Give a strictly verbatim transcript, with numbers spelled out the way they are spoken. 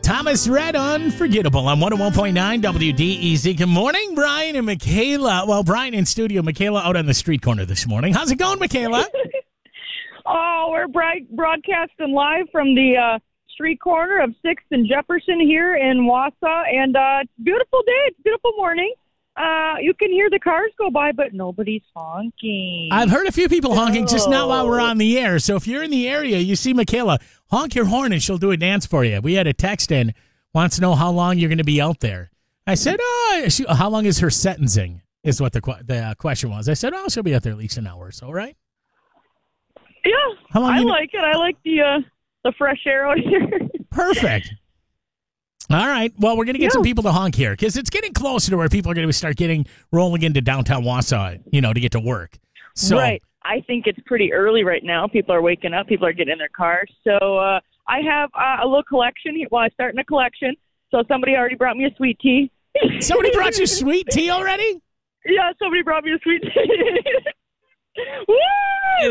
Thomas Rhett, Unforgettable on one oh one point nine W D E Z. Good morning, Brian and Michaela. Well, Brian in studio, Michaela out on the street corner this morning. How's it going, Michaela? Oh, we're bright, broadcasting live from the uh, street corner of sixth and Jefferson here in Wausau, and uh, it's a beautiful day. It's a beautiful morning. Uh, you can hear the cars go by, but nobody's honking. I've heard a few people honking, just not while we're on the air. So if you're in the area, you see Michaela, honk your horn and she'll do a dance for you. We had a text in, wants to know how long you're going to be out there. I said, oh, she, how long is her sentencing is what the, the uh, question was. I said, oh, she'll be out there at least an hour or so, right? Yeah, How long I you like it. I like the uh, the fresh air out here. Perfect. All right. Well, we're going to get Yeah. some people to honk here because it's getting closer to where people are going to start getting rolling into downtown Wausau, you know, to get to work. So, Right. I think it's pretty early right now. People are waking up. People are getting in their cars. So uh, I have uh, a little collection. here. Well, I'm starting a collection. So somebody already brought me a sweet tea. Somebody brought you sweet tea already? Yeah, somebody brought me a sweet tea. Woo!